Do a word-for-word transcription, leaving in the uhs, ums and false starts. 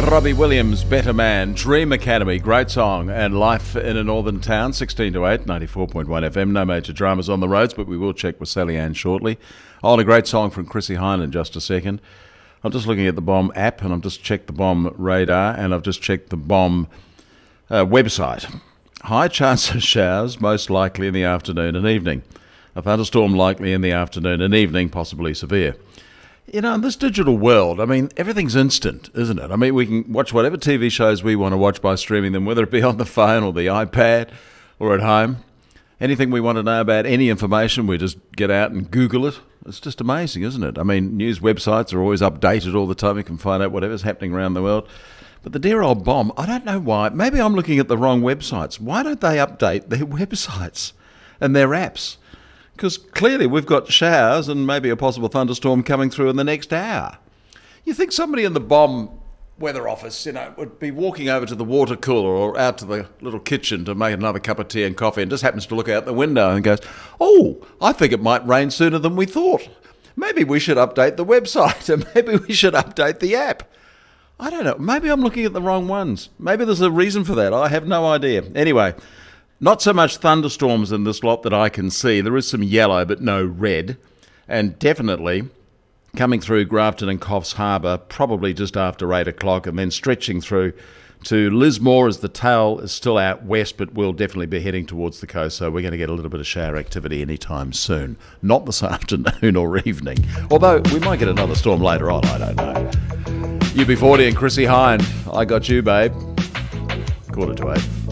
Robbie Williams, Better Man, Dream Academy, great song, and Life in a Northern Town, sixteen to eight, ninety-four point one F M. No major dramas on the roads, but we will check with Sally Ann shortly. Oh, and a great song from Chrissie Hynde in just a second. I'm just looking at the Bomb app, and I've just checked the Bomb radar, and I've just checked the Bomb uh, website. High chance of showers, most likely in the afternoon and evening. A thunderstorm likely in the afternoon and evening, possibly severe. You know, in this digital world, I mean, everything's instant, isn't it? I mean, we can watch whatever T V shows we want to watch by streaming them, whether it be on the phone or the iPad or at home. Anything we want to know about any information, we just get out and Google it. It's just amazing, isn't it? I mean, news websites are always updated all the time. You can find out whatever's happening around the world. But the dear old Bomb, I don't know why. Maybe I'm looking at the wrong websites. Why don't they update their websites and their apps? Because clearly we've got showers and maybe a possible thunderstorm coming through in the next hour. You think somebody in the Bomb weather office, you know, would be walking over to the water cooler or out to the little kitchen to make another cup of tea and coffee and just happens to look out the window and goes, oh, I think it might rain sooner than we thought. Maybe we should update the website and maybe we should update the app. I don't know. Maybe I'm looking at the wrong ones. Maybe there's a reason for that. I have no idea. Anyway, not so much thunderstorms in this lot that I can see. There is some yellow, but no red. And definitely coming through Grafton and Coffs Harbour, probably just after eight o'clock, and then stretching through to Lismore as the tail is still out west, but will definitely be heading towards the coast. So we're going to get a little bit of shower activity anytime soon. Not this afternoon or evening. Although we might get another storm later on, I don't know. U B forty and Chrissie Hynde. I got you, babe. Quarter to eight.